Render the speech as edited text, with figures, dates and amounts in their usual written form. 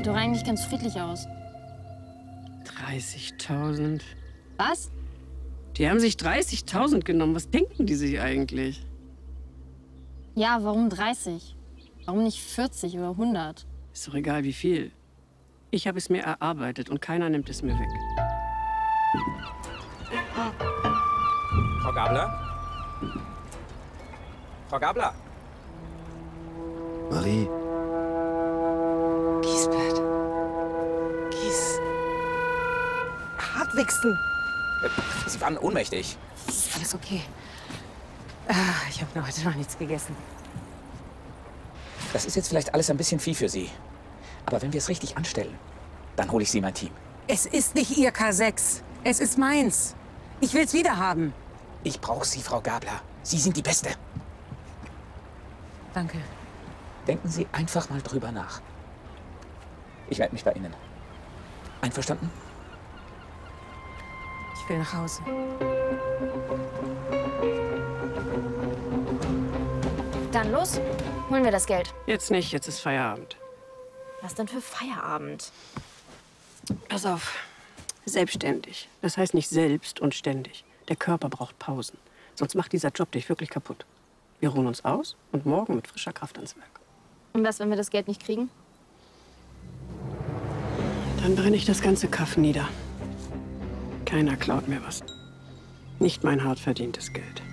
Sieht doch eigentlich ganz friedlich aus. 30.000. Was? Die haben sich 30.000 genommen. Was denken die sich eigentlich? Ja, warum 30? Warum nicht 40 oder 100? Ist doch egal, wie viel. Ich habe es mir erarbeitet und keiner nimmt es mir weg. Frau Gabler? Frau Gabler? Marie. Giesbert. Gies. Hartwigsten. Sie waren ohnmächtig. Ist alles okay. Ich habe heute noch nichts gegessen. Das ist jetzt vielleicht alles ein bisschen viel für Sie. Aber wenn wir es richtig anstellen, dann hole ich Sie in mein Team. Es ist nicht Ihr K6. Es ist meins. Ich will's wieder haben. Ich brauche Sie, Frau Gabler. Sie sind die Beste. Danke. Denken Sie einfach mal drüber nach. Ich melde mich bei Ihnen. Einverstanden? Ich will nach Hause. Dann los, holen wir das Geld. Jetzt nicht, jetzt ist Feierabend. Was denn für Feierabend? Pass auf. Selbstständig. Das heißt nicht selbst und ständig. Der Körper braucht Pausen. Sonst macht dieser Job dich wirklich kaputt. Wir ruhen uns aus und morgen mit frischer Kraft ans Werk. Und was, wenn wir das Geld nicht kriegen? Dann brenne ich das ganze Kaff nieder. Keiner klaut mir was. Nicht mein hart verdientes Geld.